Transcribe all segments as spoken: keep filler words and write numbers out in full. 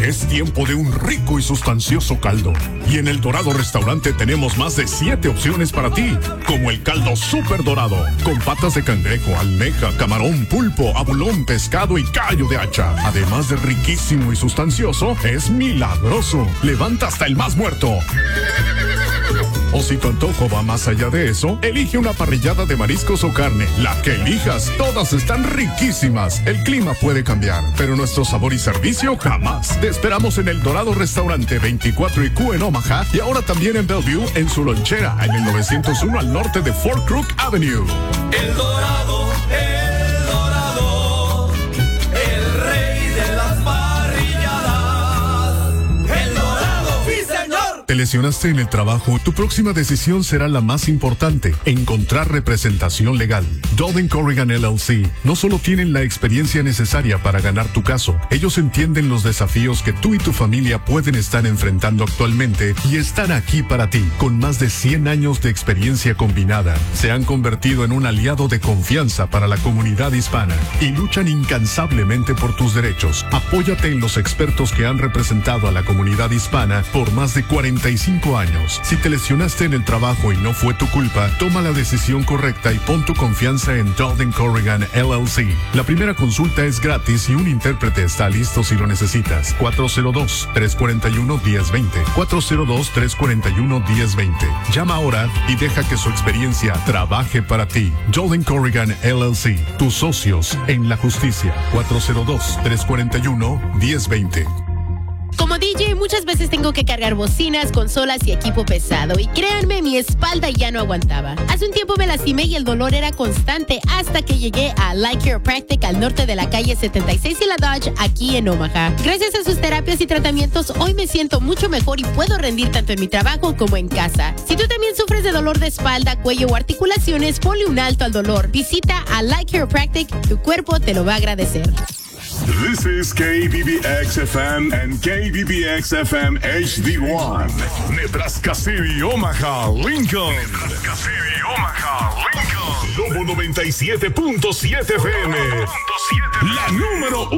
Es tiempo de un rico y sustancioso caldo. Y en El Dorado Restaurante tenemos más de siete opciones para ti, como el caldo Super Dorado, con patas de cangrejo, almeja, camarón, pulpo, abulón, pescado y callo de hacha. Además de riquísimo y sustancioso, es milagroso. Levanta hasta el más muerto. O si tu antojo va más allá de eso, elige una parrillada de mariscos o carne. La que elijas, todas están riquísimas. El clima puede cambiar, pero nuestro sabor y servicio jamás. Te esperamos en El Dorado Restaurante veinticuatro y Q en Omaha y ahora también en Bellevue en su lonchera en el novecientos uno al norte de Fort Crook Avenue. El Dorado, El Dorado, el rey de las parrilladas. El Dorado, sí señor. ¿Te lesionaste en el trabajo? Tu próxima decisión será la más importante: encontrar representación legal. Dowden Corrigan L L C no solo tienen la experiencia necesaria para ganar tu caso, ellos entienden los desafíos que tú y tu familia pueden estar enfrentando actualmente y están aquí para ti. Con más de cien años de experiencia combinada, se han convertido en un aliado de confianza para la comunidad hispana y luchan incansablemente por tus derechos. Apóyate en los expertos que han representado a la comunidad hispana por más de cuarenta y cinco años. Si te lesionaste en el trabajo y no fue tu culpa, toma la decisión correcta y pon tu confianza en Dowden Corrigan L L C. La primera consulta es gratis y un intérprete está listo si lo necesitas. cuatro cero dos, tres cuatro uno, uno cero dos cero. cuatro cero dos, tres cuatro uno, uno cero dos cero. Llama ahora y deja que su experiencia trabaje para ti. Dowden Corrigan L L C, tus socios en la justicia. cuatro cero dos, tres cuatro uno, uno cero dos cero. Como D J muchas veces tengo que cargar bocinas, consolas y equipo pesado y créanme, mi espalda ya no aguantaba. Hace un tiempo me lastimé y el dolor era constante hasta que llegué a Light Chiropractic al norte de la calle setenta y seis y la Dodge aquí en Omaha. Gracias a sus terapias y tratamientos hoy me siento mucho mejor y puedo rendir tanto en mi trabajo como en casa. Si tú también sufres de dolor de espalda, cuello o articulaciones, ponle un alto al dolor. Visita a Light Chiropractic, tu cuerpo te lo va a agradecer. This is K B B X F M and K B B X F M H D one. Nebraska City, Omaha, Lincoln. Nebraska City, Omaha, Lincoln. Lobo noventa y siete punto siete F M. La número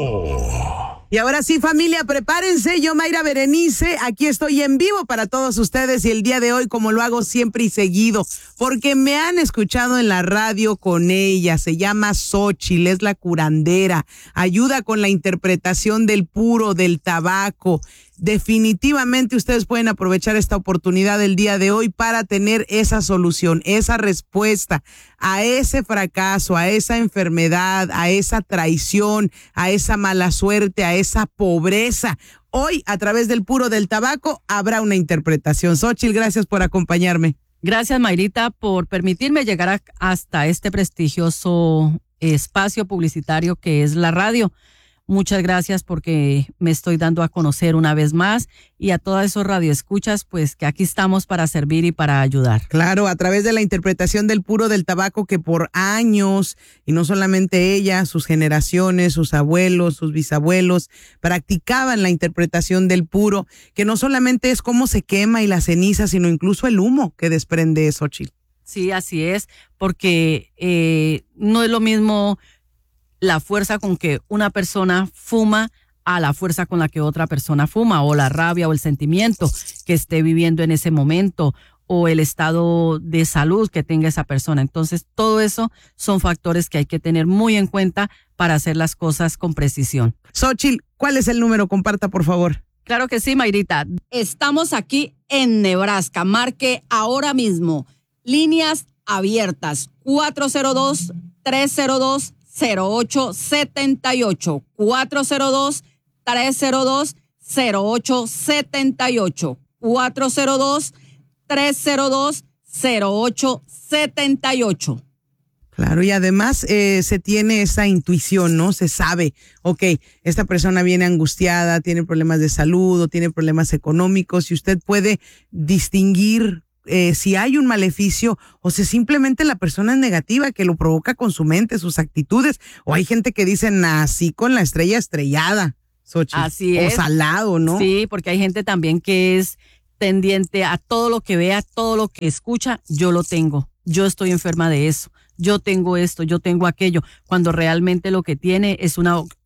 uno. Y ahora sí, familia, prepárense. Yo, Mayra Berenice, aquí estoy en vivo para todos ustedes y el día de hoy, como lo hago siempre y seguido, porque me han escuchado en la radio con ella. Se llama Xochitl, es la curandera. Ayuda con la interpretación del puro, del tabaco. Definitivamente ustedes pueden aprovechar esta oportunidad del día de hoy para tener esa solución, esa respuesta a ese fracaso, a esa enfermedad, a esa traición, a esa mala suerte, a esa pobreza. Hoy, a través del puro del tabaco, habrá una interpretación. Xochitl, gracias por acompañarme. Gracias, Mayrita, por permitirme llegar a, hasta este prestigioso espacio publicitario que es la radio. Muchas gracias porque me estoy dando a conocer una vez más y a todas esos radioescuchas, pues que aquí estamos para servir y para ayudar. Claro, a través de la interpretación del puro del tabaco que por años, y no solamente ella, sus generaciones, sus abuelos, sus bisabuelos, practicaban la interpretación del puro, que no solamente es cómo se quema y la ceniza, sino incluso el humo que desprende Xochitl. Sí, así es, porque eh, no es lo mismo la fuerza con que una persona fuma a la fuerza con la que otra persona fuma, o la rabia o el sentimiento que esté viviendo en ese momento, o el estado de salud que tenga esa persona. Entonces, todo eso son factores que hay que tener muy en cuenta para hacer las cosas con precisión. Xochitl, ¿cuál es el número? Comparta, por favor. Claro que sí, Mayrita. Estamos aquí en Nebraska. Marque ahora mismo. Líneas abiertas. cuatro cero dos, tres cero dos, cero ocho siete ocho. cuatro cero dos, tres cero dos, cero ocho siete ocho. cuatro cero dos, tres cero dos, cero ocho siete ocho. Claro, y además eh, se tiene esa intuición, ¿no? Se sabe, ok, esta persona viene angustiada, tiene problemas de salud o tiene problemas económicos, y usted puede distinguir Eh, si hay un maleficio o si simplemente la persona es negativa, que lo provoca con su mente, sus actitudes. O hay gente que dice, nací con la estrella estrellada, Xochitl. Así es. O salado, ¿no? Sí, porque hay gente también que es tendiente a todo lo que vea, todo lo que escucha, yo lo tengo. Yo estoy enferma de eso. Yo tengo esto, yo tengo aquello, cuando realmente lo que tiene es una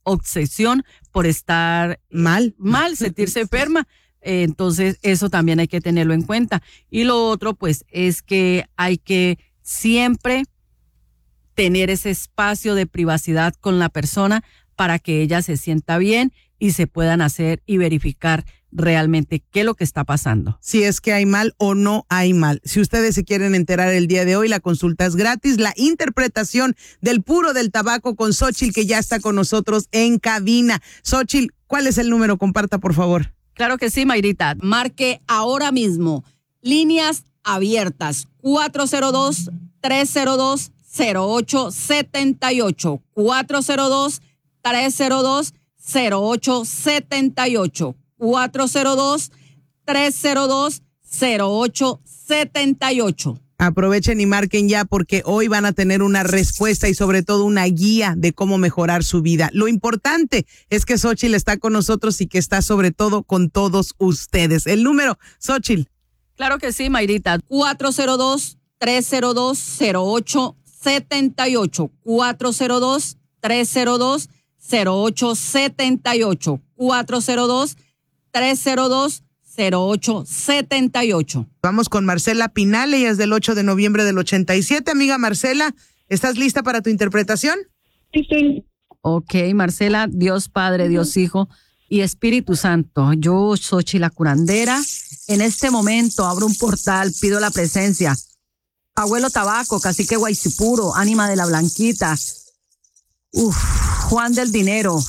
obsesión por estar Mal. mal, sentirse enferma. Eh, entonces, eso también hay que tenerlo en cuenta. Y lo otro, pues, es que hay que siempre tener ese espacio de privacidad con la persona para que ella se sienta bien y se puedan hacer y verificar realmente qué es lo que está pasando. Si es que hay mal o no hay mal. Si ustedes se quieren enterar el día de hoy, la consulta es gratis. La interpretación del puro del tabaco con Xochitl, que ya está con nosotros en cabina. Xochitl, ¿cuál es el número? Comparta, por favor. Claro que sí, Mayrita. Marque ahora mismo. Líneas abiertas. cuatro cero dos, tres cero dos, cero ocho siete ocho. cuatro cero dos, tres cero dos, cero ocho siete ocho. cuatro cero dos, tres cero dos, cero ocho siete ocho. Aprovechen y marquen ya porque hoy van a tener una respuesta y sobre todo una guía de cómo mejorar su vida. Lo importante es que Xochitl está con nosotros y que está sobre todo con todos ustedes. El número, Xochitl. Claro que sí, Mayrita. cuatro cero dos, tres cero dos, cero ocho siete ocho. cuatro cero dos, tres cero dos, cero ocho siete ocho. cuatro cero dos, tres cero dos, cero ocho siete ocho. Vamos con Marcela Pinal, ella es del ocho de noviembre del ochenta y siete. Amiga Marcela, ¿estás lista para tu interpretación? Sí, sí. Ok, Marcela, Dios Padre, Dios Hijo y Espíritu Santo. Yo, Xochitl la curandera, en este momento abro un portal, pido la presencia. Abuelo Tabaco, Cacique Guaycipuro, Ánima de la Blanquita, uf, Juan del Dinero.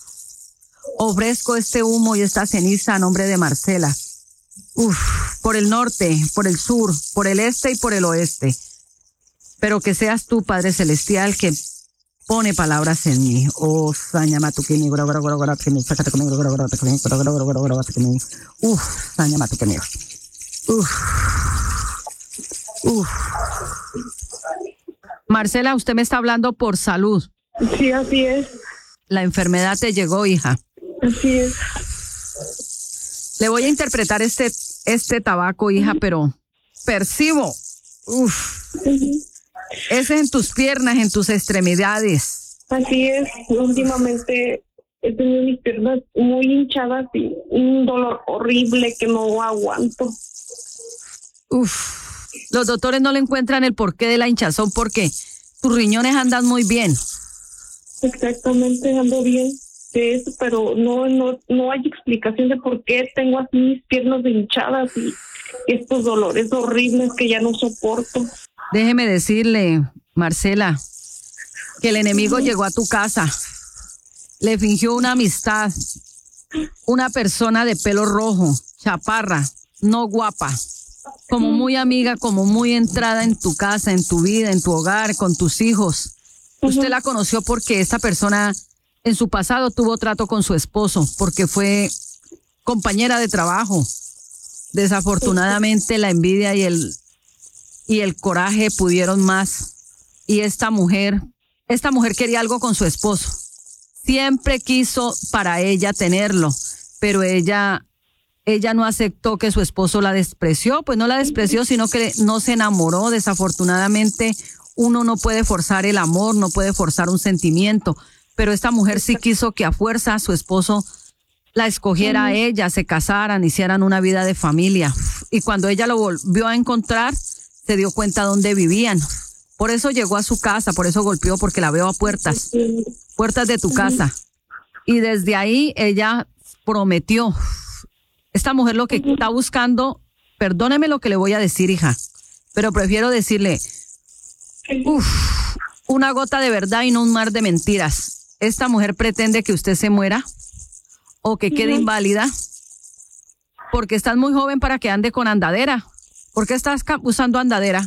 Ofrezco este humo y esta ceniza a nombre de Marcela. Uf, por el norte, por el sur, por el este y por el oeste. Pero que seas tú, Padre Celestial, que pone palabras en mí. Oh, sañamatuquini, gora, gora, gora, gora, que sácate conmigo, gora, gora, gora, gora, gora, gora, gora, gora, uf, sañamatuquini. Uf. Uf. Marcela, usted me está hablando por salud. Sí, así es. La enfermedad te llegó, hija. Así es. Le voy a interpretar este, este tabaco, hija, pero percibo. Uf. Uh-huh. Es en tus piernas, en tus extremidades. Así es. Últimamente he tenido mis piernas muy hinchadas y un dolor horrible que no aguanto. Uf. Los doctores no le encuentran el porqué de la hinchazón porque tus riñones andan muy bien. Exactamente, ando bien de eso, pero no no no hay explicación de por qué tengo así mis piernas hinchadas y estos dolores horribles que ya no soporto. Déjeme decirle, Marcela, que el enemigo llegó a tu casa, le fingió una amistad, una persona de pelo rojo, chaparra, no guapa, como muy amiga, como muy entrada en tu casa, en tu vida, en tu hogar, con tus hijos. Usted la conoció porque esta persona en su pasado tuvo trato con su esposo, porque fue compañera de trabajo. Desafortunadamente la envidia y el, y el coraje pudieron más. Y esta mujer, esta mujer quería algo con su esposo. Siempre quiso para ella tenerlo, pero ella, ella no aceptó que su esposo la despreció, pues no la despreció, sino que no se enamoró. Desafortunadamente, uno no puede forzar el amor, no puede forzar un sentimiento, pero esta mujer sí quiso que a fuerza su esposo la escogiera a ella, se casaran, hicieran una vida de familia. Y cuando ella lo volvió a encontrar, se dio cuenta dónde vivían. Por eso llegó a su casa, por eso golpeó, porque la veo a puertas, puertas de tu casa. Y desde ahí ella prometió. Esta mujer lo que está buscando, perdóneme lo que le voy a decir, hija, pero prefiero decirle, uf, una gota de verdad y no un mar de mentiras. Esta mujer pretende que usted se muera o que quede inválida porque estás muy joven para que ande con andadera. ¿Por qué estás usando andadera?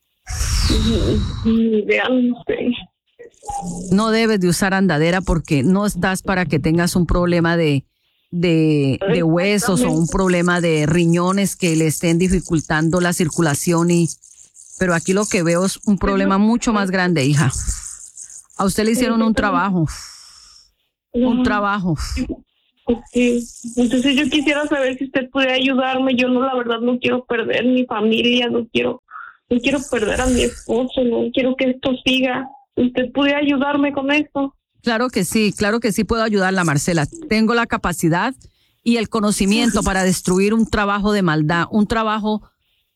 No debes de usar andadera porque no estás para que tengas un problema de, de, de huesos o un problema de riñones que le estén dificultando la circulación. Y pero aquí lo que veo es un problema mucho más grande, hija. A usted le hicieron un trabajo. Un trabajo. Sí. Entonces yo quisiera saber si usted puede ayudarme. Yo no, la verdad, no quiero perder mi familia, no quiero, no quiero perder a mi esposo, no quiero que esto siga. ¿Usted puede ayudarme con esto? Claro que sí, claro que sí puedo ayudarla, Marcela. Tengo la capacidad y el conocimiento para destruir un trabajo de maldad, un trabajo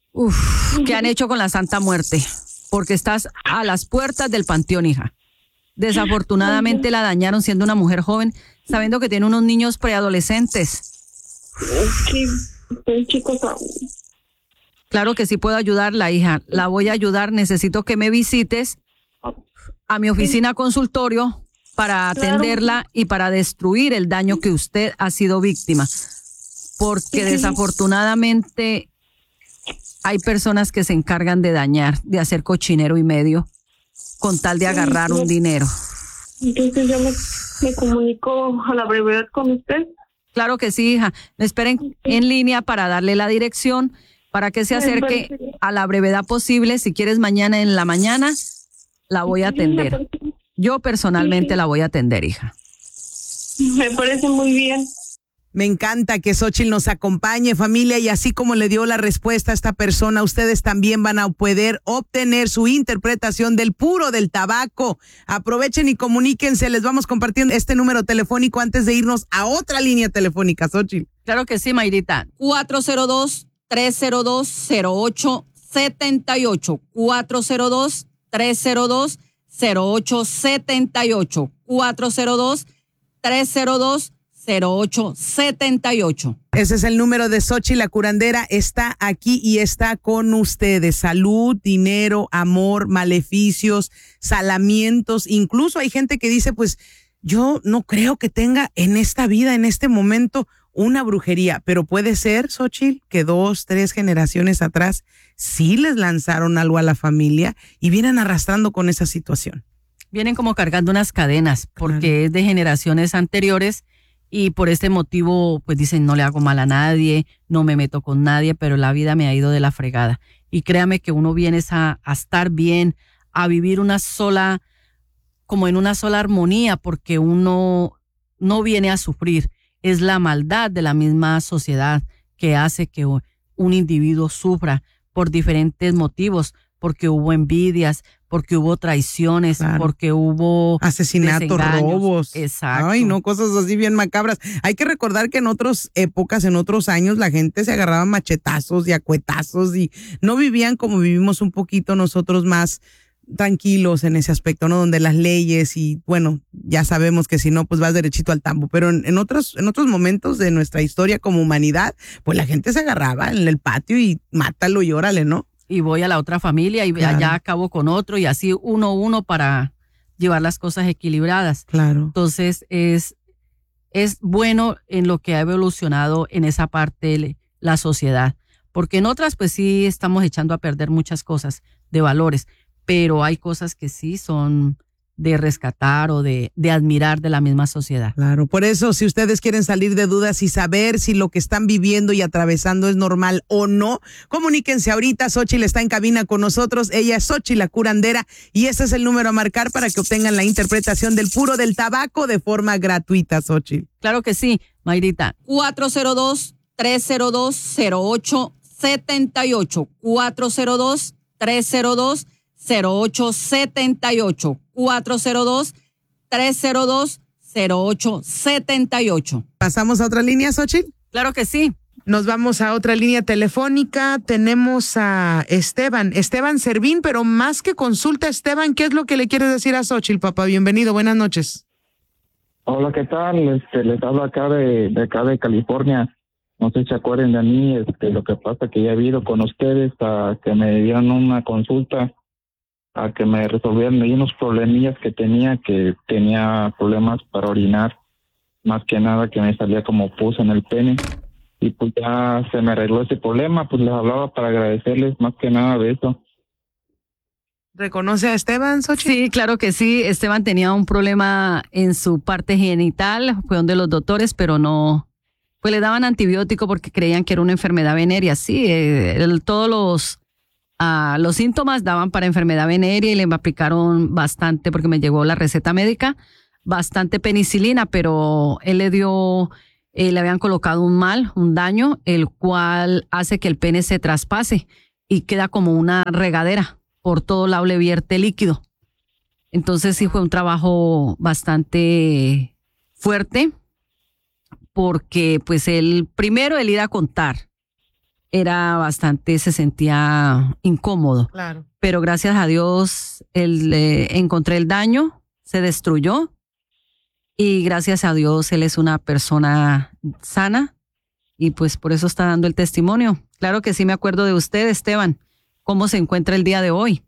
uf, que han hecho con la Santa Muerte, porque estás a las puertas del panteón, hija. Desafortunadamente la dañaron siendo una mujer joven, sabiendo que tiene unos niños preadolescentes. Sí, son chicos aún. Claro que sí puedo ayudarla, hija. La voy a ayudar. Necesito que me visites a mi oficina consultorio para atenderla y para destruir el daño que usted ha sido víctima. Porque desafortunadamente hay personas que se encargan de dañar, de hacer cochinero y medio, con tal de agarrar un dinero. Entonces yo me, me comunico a la brevedad con usted. Claro que sí, hija. Me esperen en línea para darle la dirección, para que se acerque a la brevedad posible. Si quieres mañana en la mañana, la voy a atender. Yo personalmente la voy a atender, hija. Me parece muy bien. Me encanta que Xóchitl nos acompañe, familia, y así como le dio la respuesta a esta persona, ustedes también van a poder obtener su interpretación del puro del tabaco. Aprovechen y comuníquense, les vamos compartiendo este número telefónico antes de irnos a otra línea telefónica, Xóchitl. Claro que sí, Mayrita. cuatro cero dos, tres cero dos, cero ocho siete ocho. cuatro cero dos, tres cero dos, cero ocho siete ocho. cuatro cero dos, tres cero dos, cero ocho siete ocho. Ese es el número de Xóchitl, la curandera. Está aquí y está con ustedes. Salud, dinero, amor, maleficios, salamientos. Incluso hay gente que dice, pues, yo no creo que tenga en esta vida, en este momento, una brujería. Pero puede ser, Xóchitl, que dos, tres generaciones atrás sí les lanzaron algo a la familia y vienen arrastrando con esa situación. Vienen como cargando unas cadenas, porque claro, es de generaciones anteriores. Y por este motivo, pues dicen, no le hago mal a nadie, no me meto con nadie, pero la vida me ha ido de la fregada. Y créame que uno viene a, a estar bien, a vivir una sola, como en una sola armonía, porque uno no viene a sufrir. Es la maldad de la misma sociedad que hace que un individuo sufra por diferentes motivos, porque hubo envidias, porque hubo traiciones, claro, porque hubo asesinatos, robos. Exacto. Ay, no, cosas así bien macabras. Hay que recordar que en otras épocas, en otros años, la gente se agarraba machetazos y acuetazos y no vivían como vivimos un poquito nosotros, más tranquilos en ese aspecto, ¿no? Donde las leyes y, bueno, ya sabemos que si no, pues vas derechito al tambo. Pero en, en otros en otros momentos de nuestra historia como humanidad, pues la gente se agarraba en el patio y mátalo y órale, ¿no? Y voy a la otra familia y claro, allá acabo con otro y así uno a uno para llevar las cosas equilibradas. Claro. Entonces es, es bueno en lo que ha evolucionado en esa parte la sociedad, porque en otras pues sí estamos echando a perder muchas cosas de valores, pero hay cosas que sí son de rescatar o de, de admirar de la misma sociedad. Claro, por eso si ustedes quieren salir de dudas y saber si lo que están viviendo y atravesando es normal o no, comuníquense ahorita. Xóchitl está en cabina con nosotros, ella es Xóchitl, la curandera, y ese es el número a marcar para que obtengan la interpretación del puro del tabaco de forma gratuita, Xóchitl. Claro que sí, Mayrita. cuatro cero dos, tres cero dos, cero ocho siete ocho. cuatro cero dos, tres cero dos, cero ocho siete ocho. cuatro cero dos, tres cero dos, cero ocho siete ocho. ¿Pasamos a otra línea, Xóchitl? Claro que sí. Nos vamos a otra línea telefónica. Tenemos a Esteban, Esteban Servín, pero más que consulta, Esteban, ¿qué es lo que le quieres decir a Xóchitl, papá? Bienvenido, buenas noches. Hola, ¿qué tal? Este, les hablo acá de, de acá de California. No sé si se acuerdan de mí, este, lo que pasa que ya he ido con ustedes a que me dieran una consulta, a que me resolvieran ahí unos problemillas que tenía, que tenía problemas para orinar, más que nada que me salía como pus en el pene, y pues ya se me arregló ese problema. Pues les hablaba para agradecerles más que nada de eso. ¿Reconoce a Esteban, Xóchitl? Sí, claro que sí. Esteban tenía un problema en su parte genital, fue donde los doctores, pero no, pues le daban antibiótico porque creían que era una enfermedad venérea. Sí, eh, el, todos los Uh, los síntomas daban para enfermedad venérea y le aplicaron bastante, porque me llegó la receta médica, bastante penicilina, pero él le dio, eh, le habían colocado un mal, un daño, el cual hace que el pene se traspase y queda como una regadera, por todo lado le vierte líquido. Entonces sí fue un trabajo bastante fuerte, porque pues él, primero el ir a contar, era bastante, se sentía incómodo. Claro. Pero gracias a Dios él, eh, encontré el daño, se destruyó, y gracias a Dios él es una persona sana, y pues por eso está dando el testimonio. Claro que sí me acuerdo de usted, Esteban. ¿Cómo se encuentra el día de hoy?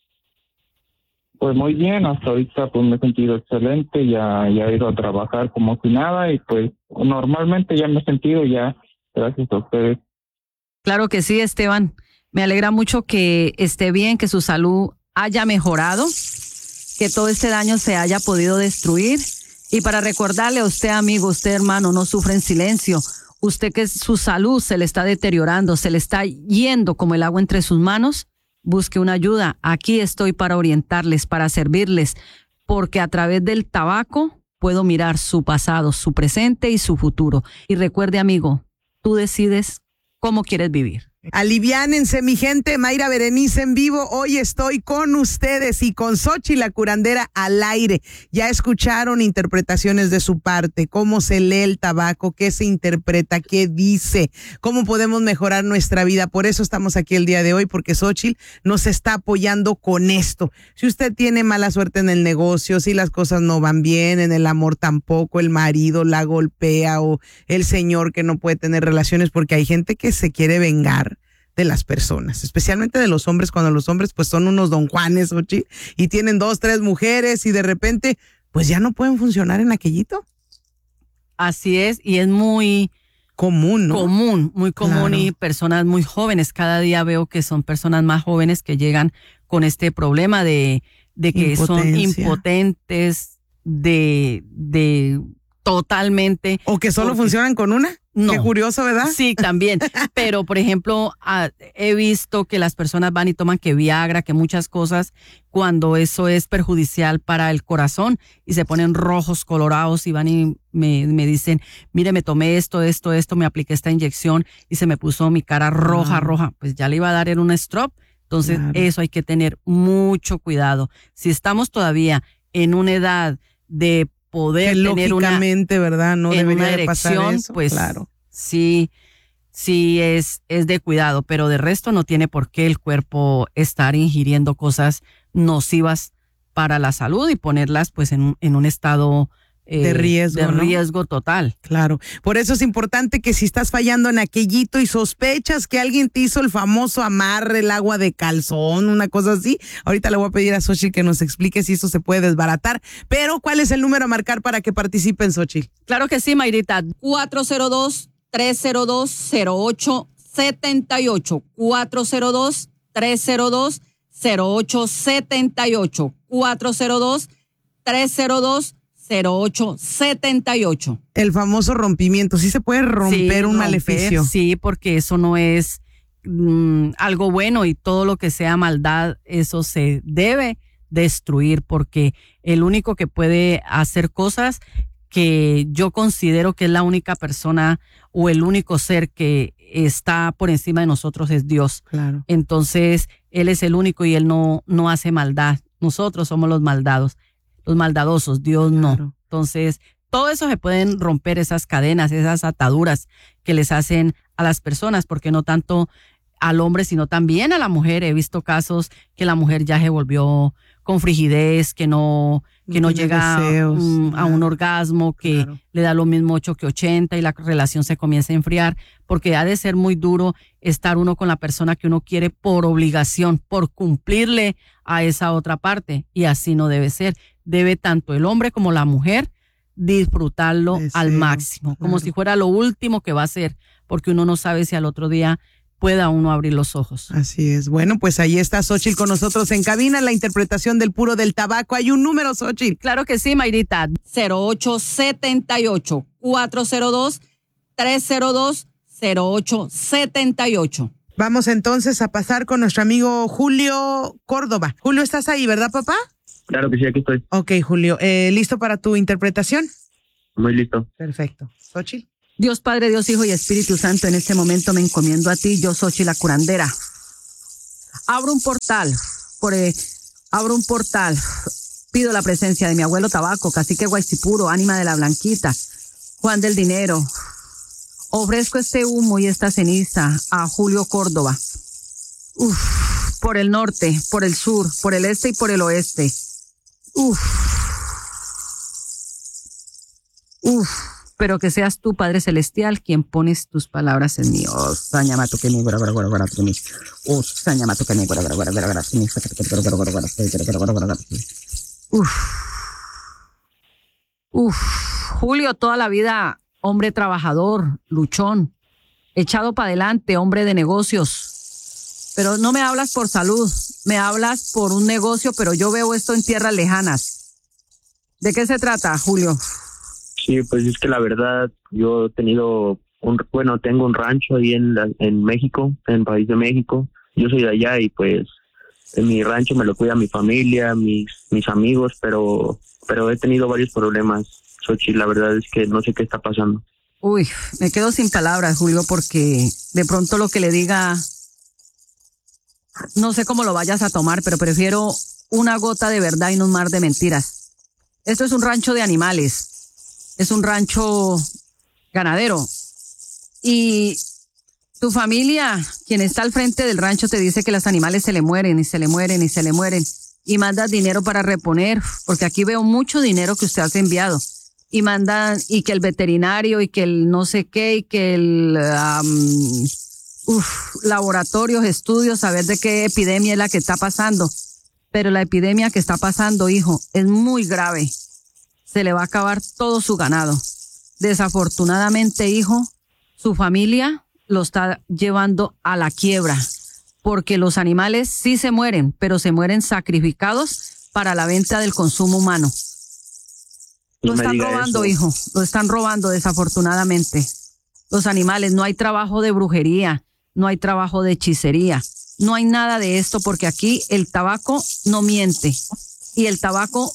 Pues muy bien, hasta ahorita pues me he sentido excelente, ya, ya he ido a trabajar como si nada y pues normalmente ya me he sentido ya, gracias a ustedes. Claro que sí, Esteban. Me alegra mucho que esté bien, que su salud haya mejorado, que todo este daño se haya podido destruir. Y para recordarle a usted, amigo, usted, hermano, no sufre en silencio. Usted que su salud se le está deteriorando, se le está yendo como el agua entre sus manos, busque una ayuda. Aquí estoy para orientarles, para servirles, porque a través del tabaco puedo mirar su pasado, su presente y su futuro. Y recuerde, amigo, tú decides cómo quieres vivir. Aliviánense, mi gente. Mayra Berenice en vivo. Hoy estoy con ustedes y con Xochitl la curandera al aire. Ya escucharon interpretaciones de su parte, cómo se lee el tabaco, qué se interpreta, qué dice, cómo podemos mejorar nuestra vida. Por eso estamos aquí el día de hoy, porque Xochitl nos está apoyando con esto. Si usted tiene mala suerte en el negocio, si las cosas no van bien, en el amor tampoco, el marido la golpea o el señor que no puede tener relaciones, porque hay gente que se quiere vengar de las personas, especialmente de los hombres, cuando los hombres pues son unos don Juanes, Xochitl, y tienen dos, tres mujeres y de repente pues ya no pueden funcionar en aquellito. Así es, y es muy común, ¿no? Común, muy común. Claro. Y personas muy jóvenes, cada día veo que son personas más jóvenes que llegan con este problema de, de que son Impotencia. impotentes, de, de totalmente. O que solo porque, funcionan con una. No. Qué curioso, ¿verdad? Sí, también. Pero, por ejemplo, ah, he visto que las personas van y toman que Viagra, que muchas cosas, cuando eso es perjudicial para el corazón, y se ponen rojos, colorados, y van y me, me dicen, mire, me tomé esto, esto, esto, me apliqué esta inyección y se me puso mi cara roja, Ah. roja. Pues ya le iba a dar en un stroke. Entonces, Claro. eso hay que tener mucho cuidado. Si estamos todavía en una edad de poder Que tener una lógicamente, ¿verdad? No en debería una de pasar erección, eso. pues Claro. sí, sí es, es de cuidado, pero de resto no tiene por qué el cuerpo estar ingiriendo cosas nocivas para la salud y ponerlas pues en, un- en un estado eh, De riesgo, de ¿no? riesgo total. Claro, por eso es importante que si estás fallando en aquellito y sospechas que alguien te hizo el famoso amarre, el agua de calzón, una cosa así, ahorita le voy a pedir a Xochitl que nos explique si eso se puede desbaratar, pero ¿cuál es el número a marcar para que participen, Xochitl? Claro que sí, Mayrita. cuatro cero dos, tres cero dos, cero ocho siete ocho. cuatro cero dos, tres cero dos, cero ocho siete ocho. cuatro cero dos, tres cero dos, cero ocho siete ocho. El famoso rompimiento, sí se puede romper Sí, un romper, maleficio. Sí, porque eso no es mm, algo bueno, y todo lo que sea maldad, eso se debe destruir, porque el único que puede hacer cosas que yo considero que es la única persona o el único ser que está por encima de nosotros es Dios. Claro. Entonces, Él es el único y Él no, no hace maldad. Nosotros somos los maldados, los maldadosos, Dios no. Claro. Entonces, todo eso se pueden romper, esas cadenas, esas ataduras que les hacen a las personas, porque no tanto al hombre, sino también a la mujer. He visto casos que la mujer ya se volvió con frigidez, que no, que no, No tiene llega deseos, mm, a claro. un orgasmo, que Claro. le da lo mismo ocho que ochenta y la relación se comienza a enfriar, porque ha de ser muy duro estar uno con la persona que uno quiere por obligación, por cumplirle a esa otra parte, y así no debe ser. Debe tanto el hombre como la mujer disfrutarlo Deseo, al máximo, como claro. si fuera lo último que va a hacer, porque uno no sabe si al otro día pueda uno abrir los ojos. Así es. Bueno, pues ahí está Xochitl con nosotros en cabina, la interpretación del puro del tabaco. Hay un número, Xochitl. Claro que sí, Mayrita. cero ocho siete ocho, cuatro cero dos, tres cero dos, cero ocho siete ocho. Vamos entonces a pasar con nuestro amigo Julio Córdoba. Julio, ¿estás ahí, verdad, papá? Claro que sí, aquí estoy, Ok, Julio. Eh, ¿Listo para tu interpretación? muy listo. Perfecto. Xochitl. Dios Padre, Dios Hijo y Espíritu Santo, en este momento me encomiendo a ti, yo Xochitl la curandera. Abro un portal, por, eh, abro un portal Pido la presencia de mi abuelo Tabaco, cacique Guaycipuro, ánima de la Blanquita, Juan del Dinero. Ofrezco este humo y esta ceniza a Julio Córdoba. Uf, por el norte, por el sur, por el este y por el oeste. Uf. Uf. Pero que seas tú, Padre Celestial, quien pones tus palabras en mí. Oh, sañamato que me guara guara guara guara que me. Oh, sañamato que me guara guara guara guara guara que me. Uf. Uf. Julio, toda la vida, hombre trabajador, luchón, echado para adelante, hombre de negocios. Pero no me hablas por salud, me hablas por un negocio, pero yo veo esto en tierras lejanas. ¿De qué se trata, Julio? Sí, pues es que la verdad, yo he tenido, un, bueno, tengo un rancho ahí en, la, en México, en el país de México. Yo soy de allá y pues en mi rancho me lo cuida mi familia, mis mis amigos, pero pero he tenido varios problemas, Xochitl, la verdad es que no sé qué está pasando. Uy, me quedo sin palabras, Julio, porque de pronto lo que le diga, no sé cómo lo vayas a tomar, pero prefiero una gota de verdad y no un mar de mentiras. Esto es un rancho de animales. Es un rancho ganadero. Y tu familia, quien está al frente del rancho, te dice que los animales se le mueren y se le mueren y se le mueren. Y mandas dinero para reponer, porque aquí veo mucho dinero que usted ha enviado. Y mandan, y que el veterinario, y que el no sé qué, y que el um, uf, laboratorios, estudios, saber de qué epidemia es la que está pasando. Pero la epidemia que está pasando, hijo, es muy grave. Se le va a acabar todo su ganado. Desafortunadamente, hijo, su familia lo está llevando a la quiebra, porque los animales sí se mueren, pero se mueren sacrificados para la venta del consumo humano. Lo están robando, hijo, lo están robando desafortunadamente. Los animales, no hay trabajo de brujería, no hay trabajo de hechicería, no hay nada de esto, porque aquí el tabaco no miente. Y el tabaco,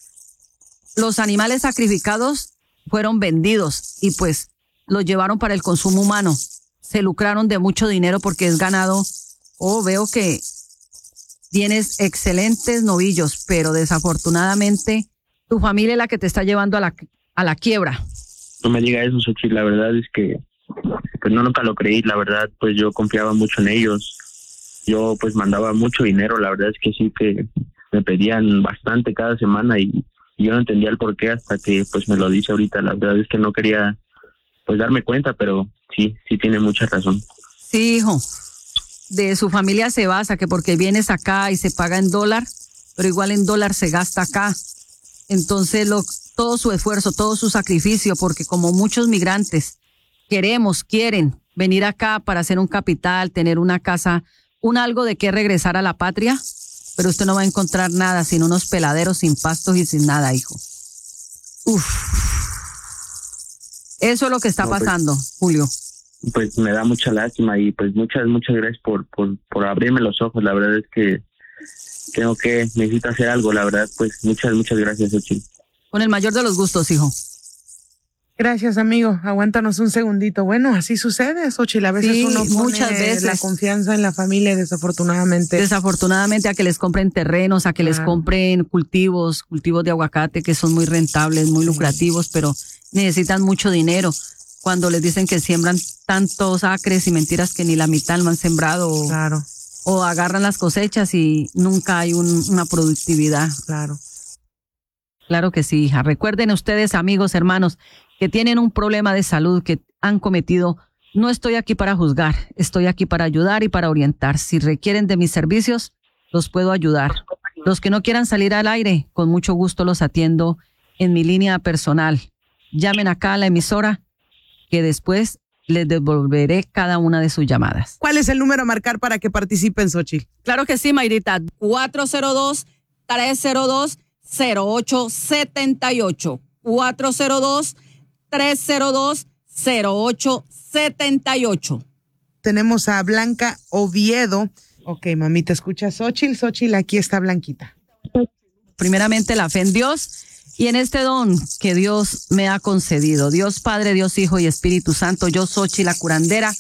los animales sacrificados fueron vendidos y pues los llevaron para el consumo humano. Se lucraron de mucho dinero porque es ganado. Oh, veo que tienes excelentes novillos, pero desafortunadamente tu familia es la que te está llevando a la, a la quiebra. No me diga eso, Xochitl, la verdad es que pues no, nunca lo creí, la verdad, pues yo confiaba mucho en ellos. Yo pues mandaba mucho dinero, la verdad es que sí que me pedían bastante cada semana y Y yo no entendía el por qué hasta que pues me lo dice ahorita. La verdad es que no quería pues darme cuenta, pero sí, sí tiene mucha razón. Sí, hijo. De su familia se basa que porque vienes acá y se paga en dólar, pero igual en dólar se gasta acá. Entonces lo, todo su esfuerzo, todo su sacrificio, porque como muchos migrantes queremos, quieren venir acá para hacer un capital, tener una casa, un algo de qué regresar a la patria. Pero usted no va a encontrar nada, sin unos peladeros, sin pastos y sin nada, hijo. Uf. Eso es lo que está no, pasando, pues, Julio. Pues me da mucha lástima y pues muchas, muchas gracias por, por, por abrirme los ojos. La verdad es que tengo que, necesito hacer algo, la verdad, pues muchas, muchas gracias, Xochitl. Con el mayor de los gustos, hijo. Gracias, amigo. Aguántanos un segundito. Bueno, así sucede, Xochitl. A veces sí, uno pone muchas veces. la confianza en la familia, desafortunadamente. Desafortunadamente a que les compren terrenos, a que claro. les compren cultivos, cultivos de aguacate que son muy rentables, muy lucrativos, sí. pero necesitan mucho dinero. Cuando les dicen que siembran tantos acres y mentiras que ni la mitad lo han sembrado. O, claro. o agarran las cosechas y nunca hay un, una productividad. Claro. Claro que sí, hija. Recuerden ustedes, amigos, hermanos, que tienen un problema de salud que han cometido, no estoy aquí para juzgar, estoy aquí para ayudar y para orientar. Si requieren de mis servicios, los puedo ayudar. Los que no quieran salir al aire, con mucho gusto los atiendo en mi línea personal. Llamen acá a la emisora, que después les devolveré cada una de sus llamadas. ¿Cuál es el número a marcar para que participen, Xochitl? Claro que sí, Mayrita. cuatro cero dos, tres cero dos, cero ocho siete ocho. cuatro cero dos, tres cero dos, cero ocho siete ocho. Tenemos a Blanca Oviedo. Ok, mami, ¿te escuchas, Xochitl? Xochitl, aquí está Blanquita. Primeramente la fe en Dios y en este don que Dios me ha concedido. Dios Padre, Dios Hijo y Espíritu Santo. Yo, Xochitl, la curandera.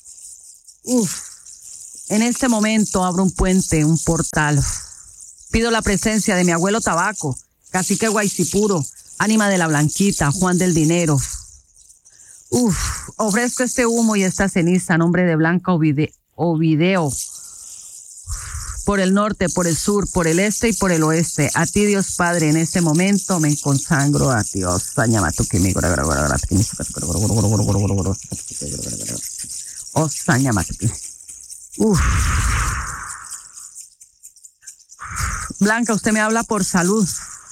Uf, en este momento abro un puente, un portal. Pido la presencia de mi abuelo Tabaco, Cacique Guaycipuro, Ánima de la Blanquita, Juan del Dinero. Uf, ofrezco este humo y esta ceniza a nombre de Blanca Ovide- Ovideo, por el norte, por el sur, por el este y por el oeste. A ti, Dios Padre, en este momento me consagro a Dios. Uf. Blanca, usted me habla por salud.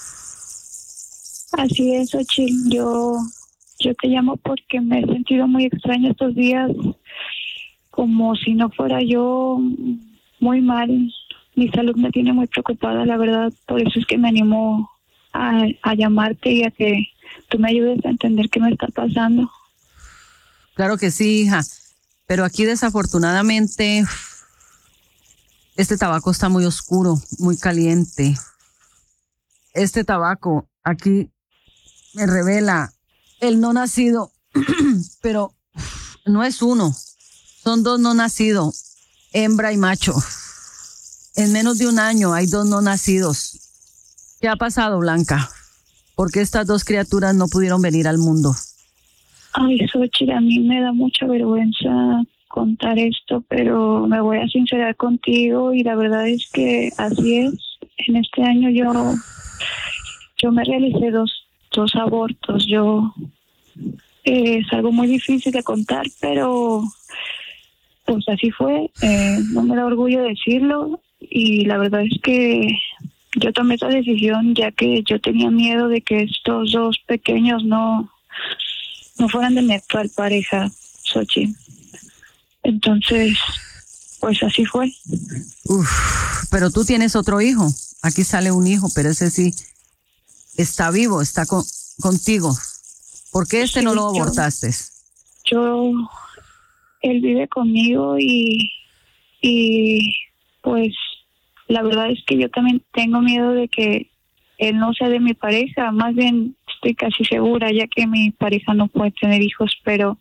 Así es, Xochitl. Yo, yo te llamo porque me he sentido muy extraña estos días, como si no fuera yo, muy mal. Mi salud me tiene muy preocupada, la verdad. Por eso es que me animo a, a llamarte y a que tú me ayudes a entender qué me está pasando. Claro que sí, hija. Pero aquí desafortunadamente este tabaco está muy oscuro, muy caliente. Este tabaco aquí me revela el no nacido, pero no es uno, son dos no nacidos, hembra y macho. En menos de un año hay dos no nacidos. ¿Qué ha pasado, Blanca? ¿Por qué estas dos criaturas no pudieron venir al mundo? Ay, Xochitl, a mí me da mucha vergüenza contar esto, pero me voy a sincerar contigo y la verdad es que así es. En este año yo, yo me realicé dos, dos abortos. Yo eh, es algo muy difícil de contar, pero pues así fue. Eh, no me da orgullo decirlo y la verdad es que yo tomé esa decisión ya que yo tenía miedo de que estos dos pequeños no no fueran de mi actual pareja, Xochitl. Entonces, pues así fue. Uf, pero tú tienes otro hijo. Aquí sale un hijo, pero ese sí está vivo, está con, contigo. ¿Por qué este Sí, no lo yo- abortaste? Yo, él vive conmigo y, y pues la verdad es que yo también tengo miedo de que él no sea de mi pareja. Más bien estoy casi segura, ya que mi pareja no puede tener hijos, pero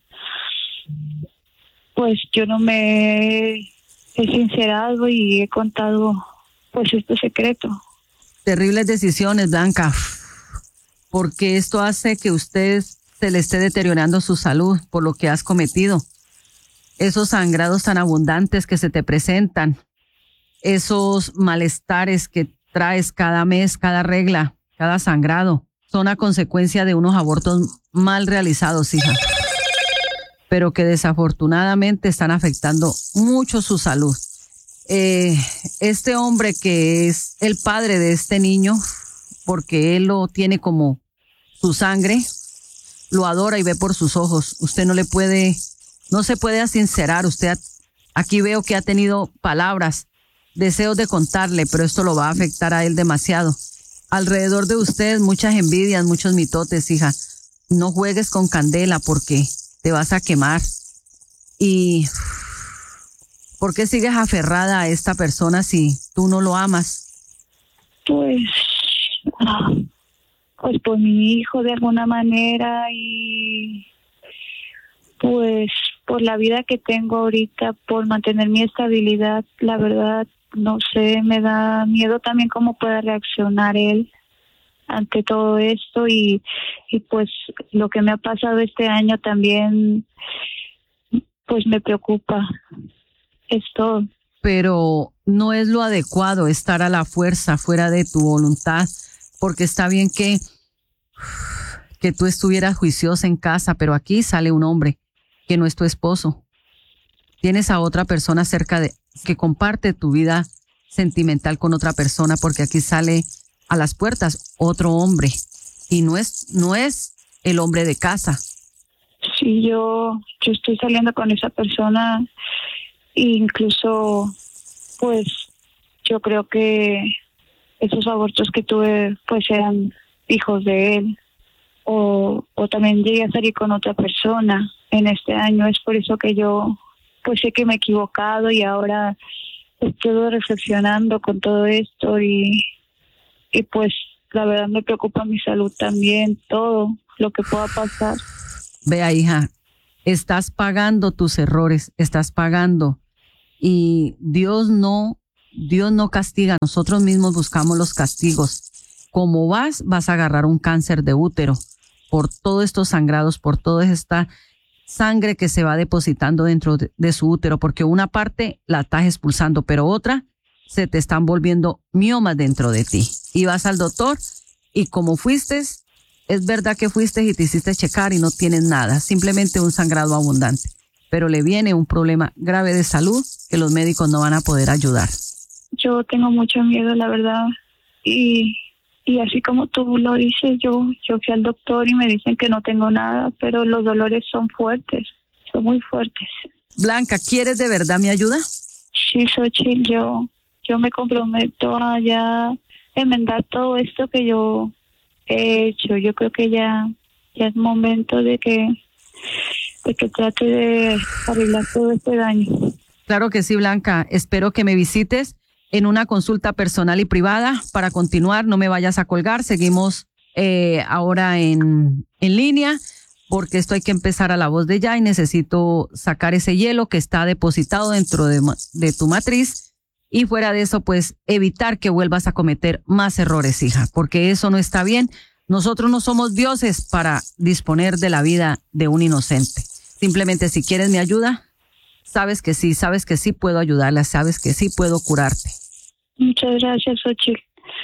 pues yo no me he sincerado y he contado pues este secreto. Terribles decisiones, Blanca, porque esto hace que usted se le esté deteriorando su salud por lo que has cometido. Esos sangrados tan abundantes que se te presentan, esos malestares que traes cada mes, cada regla, cada sangrado, son a consecuencia de unos abortos mal realizados, hija, pero que desafortunadamente están afectando mucho su salud. Eh, este hombre que es el padre de este niño, porque él lo tiene como su sangre, lo adora y ve por sus ojos. Usted no le puede, no se puede sincerar. Usted ha- aquí veo que ha tenido palabras, deseos de contarle, pero esto lo va a afectar a él demasiado. Alrededor de usted muchas envidias, muchos mitotes, hija. No juegues con candela porque te vas a quemar. Y ¿por qué sigues aferrada a esta persona si tú no lo amas? Pues, ah, pues por mi hijo de alguna manera y pues por la vida que tengo ahorita, por mantener mi estabilidad. La verdad, no sé, me da miedo también cómo pueda reaccionar él ante todo esto y, y pues lo que me ha pasado este año también pues me preocupa. Es todo. Pero no es lo adecuado estar a la fuerza fuera de tu voluntad, porque está bien que, que tú estuvieras juiciosa en casa, pero aquí sale un hombre que no es tu esposo. Tienes a otra persona cerca de que comparte tu vida sentimental con otra persona, porque aquí sale a las puertas otro hombre y no es no es el hombre de casa. Sí, yo, yo estoy saliendo con esa persona. Incluso, pues, yo creo que esos abortos que tuve, pues, eran hijos de él. O, o también llegué a salir con otra persona en este año. Es por eso que yo, pues, sé que me he equivocado y ahora estoy reflexionando con todo esto y, y pues, la verdad me preocupa mi salud también, todo lo que pueda pasar. Vea, hija, estás pagando tus errores, estás pagando. Y Dios no, Dios no castiga, nosotros mismos buscamos los castigos. como vas, vas a agarrar un cáncer de útero por todos estos sangrados, por toda esta sangre que se va depositando dentro de, de su útero, porque una parte la estás expulsando, pero otra se te están volviendo miomas dentro de ti. Y vas al doctor y como fuiste, es verdad que fuiste y te hiciste checar y no tienes nada, simplemente un sangrado abundante, pero le viene un problema grave de salud que los médicos no van a poder ayudar. Yo tengo mucho miedo, la verdad, y, y así como tú lo dices, yo, yo fui al doctor y me dicen que no tengo nada, pero los dolores son fuertes, son muy fuertes. Blanca, ¿quieres de verdad mi ayuda? Sí, Xochitl, yo, yo me comprometo a ya enmendar todo esto que yo he hecho. Yo creo que ya, ya es momento de que, de que trate de arreglar todo este daño. Claro que sí, Blanca. Espero que me visites en una consulta personal y privada para continuar. No me vayas a colgar. Seguimos eh, ahora en, en línea porque esto hay que empezar a la voz de ya y necesito sacar ese hielo que está depositado dentro de, de tu matriz. Y fuera de eso, pues evitar que vuelvas a cometer más errores, hija, porque eso no está bien. Nosotros no somos dioses para disponer de la vida de un inocente. Simplemente si quieres mi ayuda, sabes que sí, sabes que sí puedo ayudarla, sabes que sí puedo curarte. Muchas gracias, Xochitl.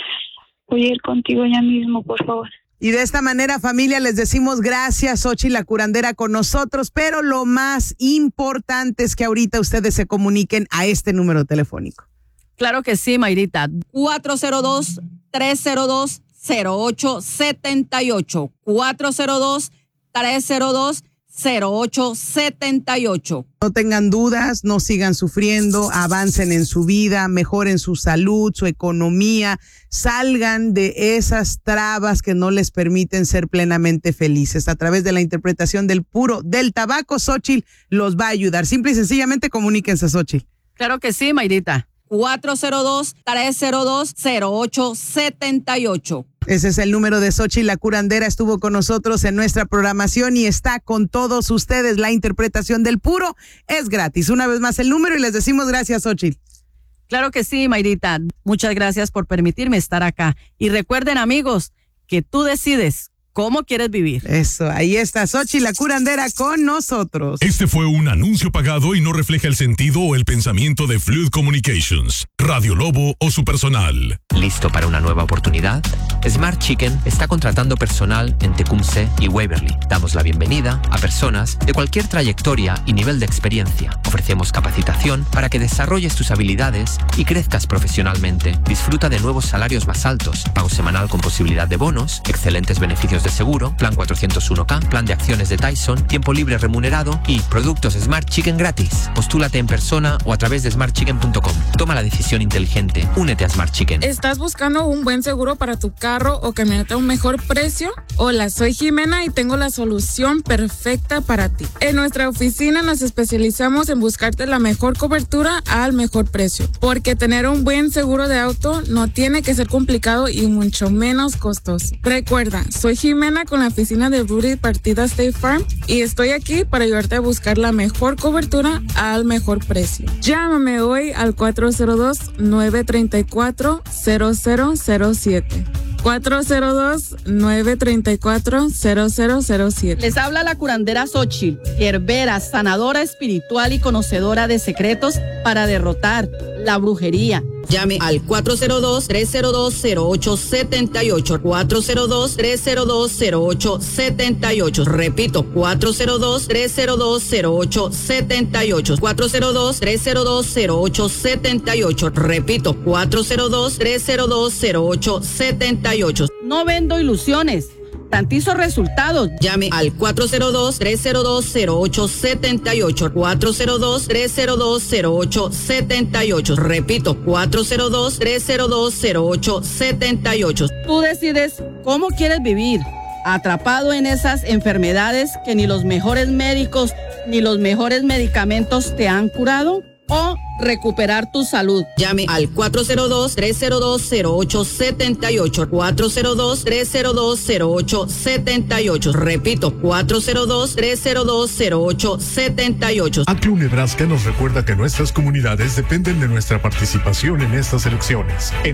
Voy a ir contigo ya mismo, por favor. Y de esta manera, familia, les decimos gracias, Xochitl, la curandera, con nosotros, pero lo más importante es que ahorita ustedes se comuniquen a este número telefónico. Claro que sí, Mayrita. cuatro cero dos, tres cero dos, cero ocho siete ocho. cuatro cero dos, tres cero dos, cero ocho siete ocho. No tengan dudas, no sigan sufriendo, avancen en su vida, mejoren su salud, su economía, salgan de esas trabas que no les permiten ser plenamente felices. A través de la interpretación del puro del tabaco, Xochitl los va a ayudar. Simple y sencillamente comuníquense, Xochitl. Claro que sí, Mayrita. cuatro cero dos, tres cero dos, cero ocho siete ocho. Ese es el número de Xochitl, la curandera. Estuvo con nosotros en nuestra programación y está con todos ustedes. La interpretación del puro es gratis. Una vez más el número y les decimos gracias, Xochitl. Claro que sí, Mayrita. Muchas gracias por permitirme estar acá. Y recuerden, amigos, que tú decides cómo quieres vivir. Eso, ahí está Xochitl, la curandera, con nosotros. Este fue un anuncio pagado y no refleja el sentido o el pensamiento de Fluid Communications, Radio Lobo o su personal. ¿Listo para una nueva oportunidad? Smart Chicken está contratando personal en Tecumseh y Waverly. Damos la bienvenida a personas de cualquier trayectoria y nivel de experiencia. Ofrecemos capacitación para que desarrolles tus habilidades y crezcas profesionalmente. Disfruta de nuevos salarios más altos, pago semanal con posibilidad de bonos, excelentes beneficios de seguro, plan cuatrocientos uno K, plan de acciones de Tyson, tiempo libre remunerado y productos Smart Chicken gratis. Postúlate en persona o a través de smart chicken punto com. Toma la decisión inteligente. Únete a Smart Chicken. ¿Estás buscando un buen seguro para tu carro o camioneta a un mejor precio? Hola, soy Jimena y tengo la solución perfecta para ti. En nuestra oficina nos especializamos en buscarte la mejor cobertura al mejor precio, porque tener un buen seguro de auto no tiene que ser complicado y mucho menos costoso. Recuerda, soy Jimena con la oficina de Rudy Partida State Farm y estoy aquí para ayudarte a buscar la mejor cobertura al mejor precio. Llámame hoy al cuatro cero dos, nueve tres cuatro, cero cero cero siete. cuatro cero dos, nueve tres cuatro, cero cero cero siete. Les habla la curandera Xochitl, herbera, sanadora espiritual y conocedora de secretos para derrotar la brujería. Llame al cuatro cero dos, tres cero dos, cero ocho siete ocho. cuatro cero dos, tres cero dos, cero ocho siete ocho. Repito, cuatro cero dos, tres cero dos, cero ocho siete ocho. cuatro cero dos, tres cero dos, cero ocho siete ocho. Repito, cuatro cero dos, tres cero dos, cero ocho siete ocho. No vendo ilusiones. Tantizo resultados. Llame al cuatro cero dos, tres cero dos, cero ocho siete ocho. cuatro cero dos, tres cero dos, cero ocho siete ocho. Repito, cuatro cero dos, tres cero dos, cero ocho siete ocho. Tú decides cómo quieres vivir. Atrapado en esas enfermedades que ni los mejores médicos ni los mejores medicamentos te han curado. O recuperar tu salud. Llame al cuatro cero dos, tres cero dos, cero ocho siete ocho. cuatro cero dos, tres cero dos, cero ocho siete ocho. Repito, cuatro cero dos, tres cero dos, cero ocho siete ocho. ACLU Nebraska nos recuerda que nuestras comunidades dependen de nuestra participación en estas elecciones. En